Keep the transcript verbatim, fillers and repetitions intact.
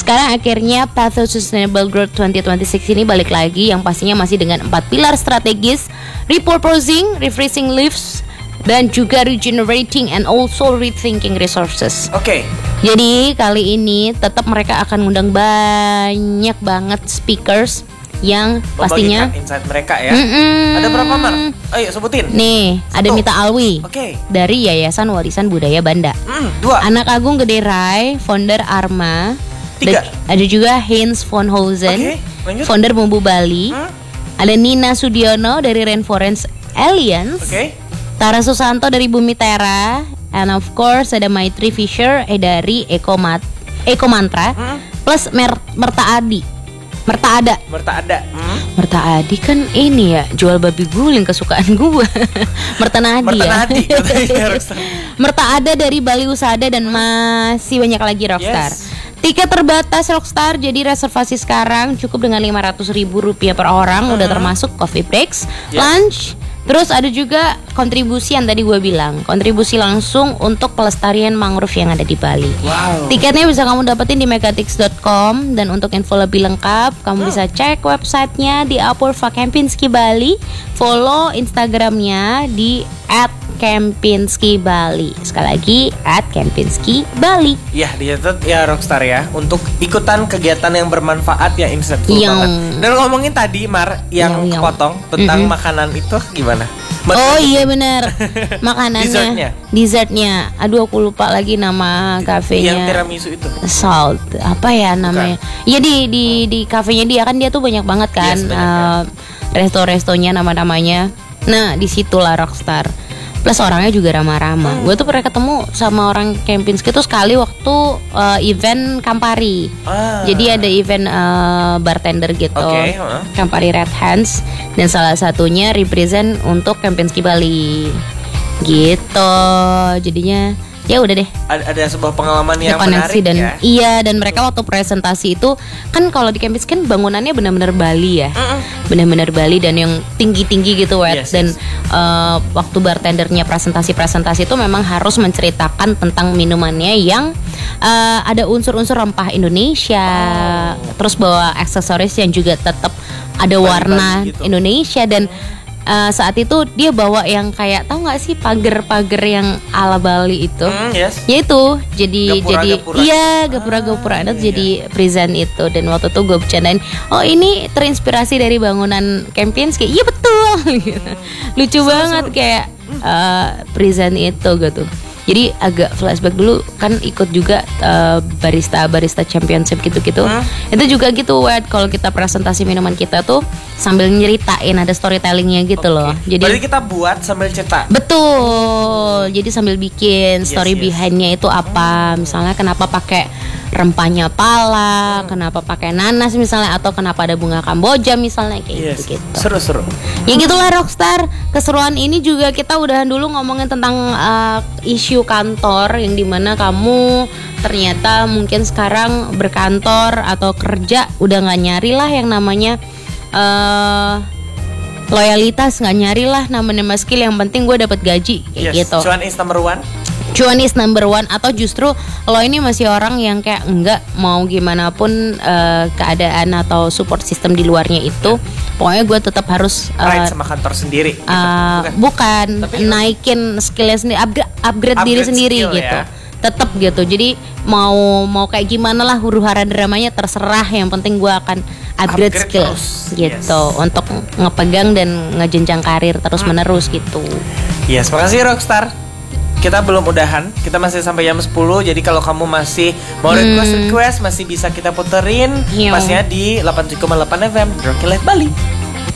Sekarang akhirnya Path to Sustainable Growth dua ribu dua puluh enam ini balik lagi, yang pastinya masih dengan empat pilar strategis: repurposing, refreshing lives, dan juga regenerating and also rethinking resources. Oke. Okay. Jadi kali ini tetap mereka akan ngundang banyak banget speakers yang pastinya insight mereka ya. Mm-mm. Ada berapa, Mar? Ayo sebutin. Nih, Satu. ada Mita Alwi. Oke. Okay. Dari Yayasan Warisan Budaya Banda. Mm, dua. Anak Agung Gede Rai, founder Arma. Tiga. Da- ada juga Heinz von Hausen, okay, founder Bumbu Bali. Hmm? Ada Nina Sudiono dari Rainforest Alliance. Oke. Okay. Tara Susanto dari Bumi Tera. And of course ada Maitri Fisher eh dari Eko Mat Eko Mantra. Hmm? Plus Mer- Merta Adi. Merta ada. Merta ada. Hmm? Merta Adi kan ini ya, jual babi guling kesukaan gue. Merta Nadi Merta ya. Nadi. Merta ada dari Bali Usada dan masih banyak lagi Rockstar. Yes. Tiket terbatas Rockstar, jadi reservasi sekarang cukup dengan lima ratus ribu rupiah per orang. Uh-huh. Udah termasuk coffee breaks, yes. lunch. Terus ada juga kontribusi yang tadi gue bilang, kontribusi langsung untuk pelestarian mangrove yang ada di Bali. Wow. Tiketnya bisa kamu dapetin di megatix dot com. Dan untuk info lebih lengkap, kamu oh. bisa cek websitenya di Apurva Kempinski Bali. Follow Instagramnya di at Kempinski Bali. Sekali lagi at Kempinski Bali. Ya, dicatat ya Rockstar ya, untuk ikutan kegiatan yang bermanfaat ya, insightful yang... banget. Dan ngomongin tadi Mar yang, yang kepotong tentang mm-hmm. makanan itu gimana? Mas oh iya benar. Makanannya. Dessertnya. Dessertnya. Aduh aku lupa lagi nama kafenya. Yang tiramisu itu. Salt. Apa ya namanya? Iya di di di kafenya dia kan dia tuh banyak banget kan. Yes, banyak, uh, ya. Resto-restonya nama-namanya. Nah, disitulah Rockstar. Plus orangnya juga ramah-ramah. Hmm. Gue tuh pernah ketemu sama orang Kempinski tuh sekali waktu uh, event Campari. Ah. Jadi ada event uh, bartender gitu, okay, huh? Campari Red Hands, dan salah satunya represent untuk Kempinski Bali. Gitu. Jadinya ya udah deh. Ada, ada sebuah pengalaman yang koneksi menarik dan ya. Iya, dan mereka waktu presentasi itu kan kalau di Kempinski kan bangunannya benar-benar Bali ya. Mm-mm. Benar-benar Bali dan yang tinggi-tinggi gitu wet. Yes, dan yes. Uh, waktu bartendernya presentasi-presentasi itu memang harus menceritakan tentang minumannya yang uh, ada unsur-unsur rempah Indonesia. Oh. Terus bawa aksesoris yang juga tetap ada Bali, warna Bali gitu. Indonesia. Dan Uh, saat itu dia bawa yang kayak, tahu nggak sih pagar-pagar yang ala Bali itu, mm, yes. ya itu jadi gapura, jadi gapura. iya gapura-gapura ah, iya. Jadi present itu. Dan waktu itu gue bercandain, oh ini terinspirasi dari bangunan Kempinski. Iya betul. Hmm. Lucu seru, banget seru. Kayak uh, present itu gitu. Jadi agak flashback dulu kan ikut juga uh, barista barista championship gitu-gitu. Hmm? Itu juga gitu Wed, kalau kita presentasi minuman kita tuh sambil nyeritain, ada storytellingnya gitu okay. loh. Jadi berarti kita buat sambil cetak. Betul. Jadi sambil bikin story yes, yes. behindnya itu apa. Misalnya kenapa pakai rempahnya pala, hmm. kenapa pakai nanas misalnya, atau kenapa ada bunga Kamboja misalnya kayak yes. gitu-gitu. Seru-seru. Ya gitulah Rockstar. Keseruan ini juga kita udahan dulu ngomongin tentang uh, isu kantor, yang dimana kamu ternyata mungkin sekarang berkantor atau kerja udah nggak nyari lah yang namanya uh, loyalitas, nggak nyari lah namanya skill, yang penting gue dapat gaji kayak yes. gitu. Cuan is number one. Cuan is number one. Atau justru lo ini masih orang yang kayak enggak mau gimana pun uh, keadaan atau support system di luarnya itu, pokoknya gue tetap harus uh, right sama kantor sendiri gitu. uh, bukan, bukan Tapi naikin skillnya sendiri, upgrade, upgrade, upgrade diri sendiri gitu ya. Tetap gitu. Jadi mau mau kayak gimana lah huru hara dramanya terserah, yang penting gue akan upgrade, upgrade skill terus. Gitu yes. Untuk ngepegang dan ngejenjang karir terus hmm. menerus gitu. Yes, makasih Rockstar. Kita belum udahan, kita masih sampai jam sepuluh. Jadi kalau kamu masih mau request-request, masih bisa kita puterin. Masnya di delapan tujuh koma delapan F M Rocky Live Bali.